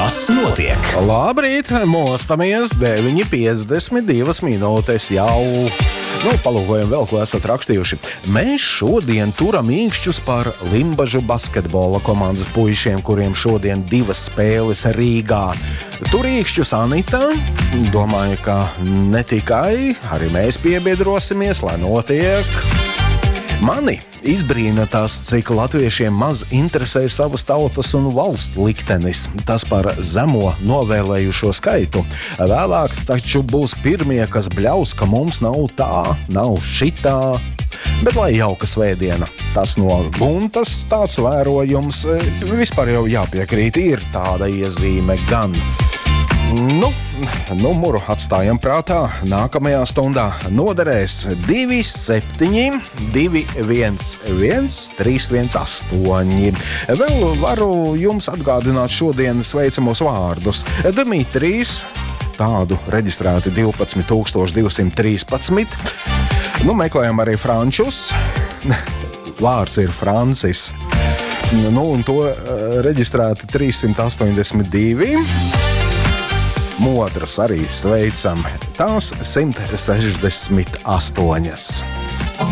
Kas notiek? Labrīt, mostamies 9:52 minūtes jau. Palūkojam vēl, ko esat rakstījuši. Mēs šodien turam īkšķus par Limbažu basketbola komandas puišiem, kuriem šodien 2 spēles Rīgā. Tur īkšķus Anita. Domāju, ka ne tikai, arī mēs piebiedrosimies, lai notiek. Mani izbrīna tas, cik latviešiem maz interesē savas tautas un valsts liktenis. Tas par zemo novēlējušo skaitu. Vēlāk taču būs pirmie, kas bļaus, ka mums nav tā, nav šitā. Bet lai jauka svētdiena. Tas no Guntas tāds vērojums. Vispār jau jāpiekrīt, ir tāda iezīme gan. Numuru atstājam prātā. Nākamajā stundā noderēs 27 211 318. Vēl varu jums atgādināt šodienas sveicamos vārdus. Dmitrijs, tādu reģistrēti 12 213. Meklējam arī Frančus. Vārds ir Francis. Un to reģistrēti 382. Modras arī sveicam. Tās 168.